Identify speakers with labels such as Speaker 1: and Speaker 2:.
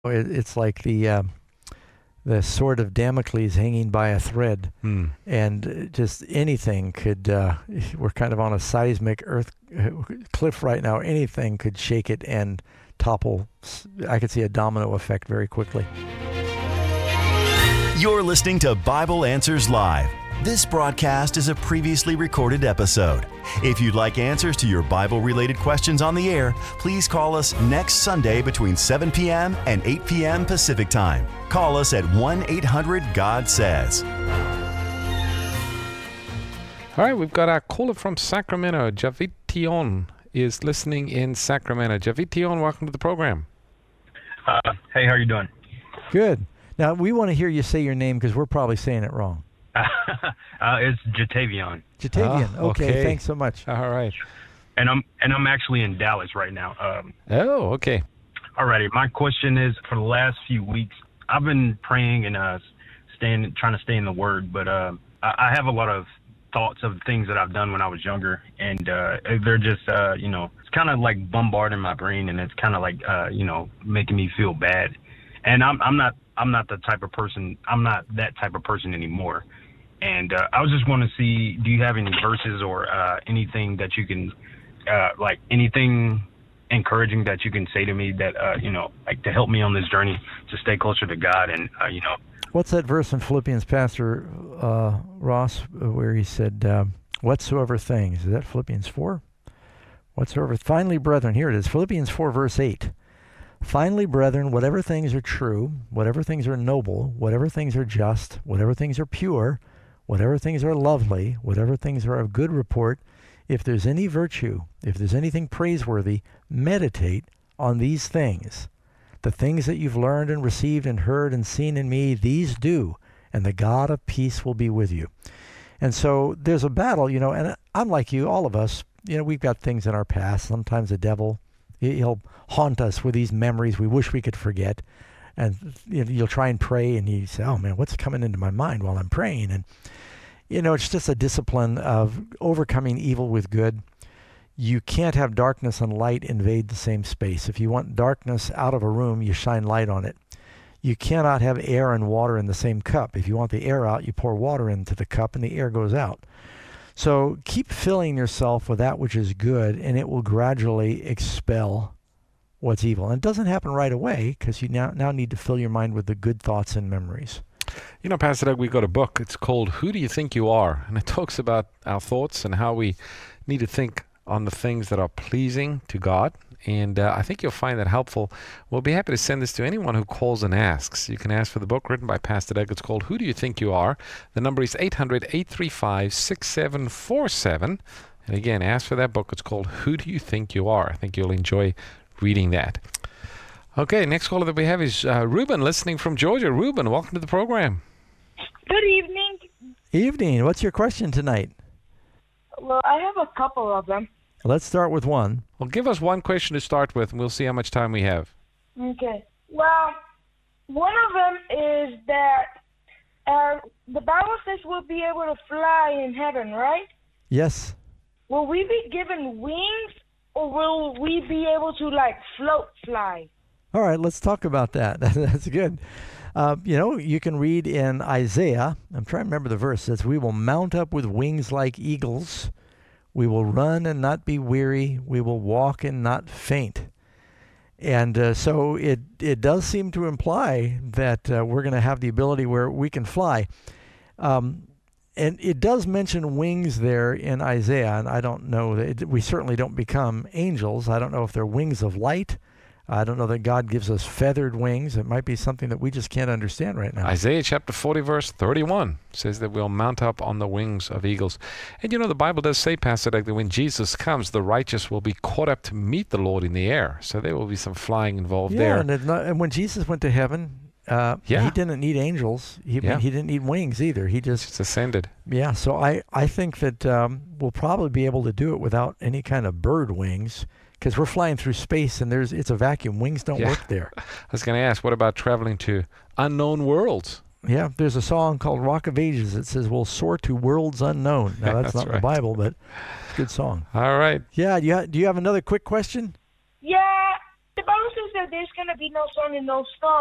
Speaker 1: It's like the sword of Damocles hanging by a thread, and just anything could. We're kind of on a seismic cliff right now. Anything could shake it and topple. I could see a domino effect very quickly.
Speaker 2: You're listening to Bible Answers Live. This broadcast is a previously recorded episode. If you'd like answers to your Bible-related questions on the air, please call us next Sunday between 7 p.m. and 8 p.m. Pacific Time. Call us at 1-800-GOD-SAYS.
Speaker 3: All right, we've got our caller from Sacramento. Javition is listening in Sacramento. Javition, welcome to the program.
Speaker 4: Hey, how are you doing?
Speaker 1: Good. Now, we want to hear you say your name because we're probably saying it wrong.
Speaker 4: It's Jatavion.
Speaker 1: Jatavion. Okay, thanks so much.
Speaker 3: All right.
Speaker 4: And I'm actually in Dallas right now.
Speaker 3: Okay.
Speaker 4: Alrighty. My question is, for the last few weeks, I've been praying and trying to stay in the Word, but I have a lot of thoughts of things that I've done when I was younger, and they're just it's kind of like bombarding my brain, and it's kind of like making me feel bad. And I'm not the type of person. I'm not that type of person anymore. And I was just want to see, do you have any verses or anything that you can, like anything encouraging that you can say to me that, like to help me on this journey to stay closer to God and,
Speaker 1: What's that verse in Philippians, Pastor Ross, where he said, whatsoever things, is that Philippians 4? Whatsoever, finally, brethren, here it is, Philippians 4, verse 8. Finally, brethren, whatever things are true, whatever things are noble, whatever things are just, whatever things are pure, whatever things are lovely, whatever things are of good report, if there's any virtue, if there's anything praiseworthy, meditate on these things. The things that you've learned and received and heard and seen in me, these do, and the God of peace will be with you. And so there's a battle, and I'm like you, all of us, we've got things in our past. Sometimes the devil, he'll haunt us with these memories we wish we could forget. And you'll try and pray, and you say, oh, man, what's coming into my mind while I'm praying? And, it's just a discipline of overcoming evil with good. You can't have darkness and light invade the same space. If you want darkness out of a room, you shine light on it. You cannot have air and water in the same cup. If you want the air out, you pour water into the cup, and the air goes out. So keep filling yourself with that which is good, and it will gradually expel what's evil. And it doesn't happen right away because you now need to fill your mind with the good thoughts and memories.
Speaker 3: Pastor Doug, we got a book. It's called Who Do You Think You Are? And it talks about our thoughts and how we need to think on the things that are pleasing to God. And I think you'll find that helpful. We'll be happy to send this to anyone who calls and asks. You can ask for the book written by Pastor Doug. It's called Who Do You Think You Are? The number is 800-835-6747. And again, ask for that book. It's called Who Do You Think You Are? I think you'll enjoy reading that. Okay, next caller that we have is Ruben, listening from Georgia. Ruben, welcome to the program.
Speaker 5: Good evening.
Speaker 1: Evening. What's your question tonight?
Speaker 5: Well, I have a couple of them.
Speaker 1: Let's start with one.
Speaker 3: Well, give us one question to start with, and we'll see how much time we have.
Speaker 5: Okay. Well, one of them is that the Bible says we'll be able to fly in heaven, right?
Speaker 1: Yes.
Speaker 5: Will we be given wings, or will we be able to, fly?
Speaker 1: All right, let's talk about that. That's good. You can read in Isaiah, I'm trying to remember the verse, it says, we will mount up with wings like eagles. We will run and not be weary. We will walk and not faint. And so it does seem to imply that we're going to have the ability where we can fly. And it does mention wings there in Isaiah, and I don't know, we certainly don't become angels. I don't know if they're wings of light. I don't know that God gives us feathered wings. It might be something that we just can't understand right now.
Speaker 3: Isaiah chapter 40, verse 31 says that we'll mount up on the wings of eagles. And the Bible does say, Pastor Doug, that when Jesus comes, the righteous will be caught up to meet the Lord in the air. So there will be some flying involved there.
Speaker 1: And when Jesus went to heaven, he didn't need angels. He didn't need wings either. He just
Speaker 3: ascended.
Speaker 1: Yeah, so I think that we'll probably be able to do it without any kind of bird wings, because we're flying through space and it's a vacuum. Wings don't work there.
Speaker 3: I was going to ask, what about traveling to unknown worlds?
Speaker 1: Yeah, there's a song called Rock of Ages that says we'll soar to worlds unknown. Now, that's not in the Bible, but it's a good song.
Speaker 3: All right.
Speaker 1: Yeah, do you have another quick question?
Speaker 5: Yeah, the Bible says that there's going to be no sun and no stars.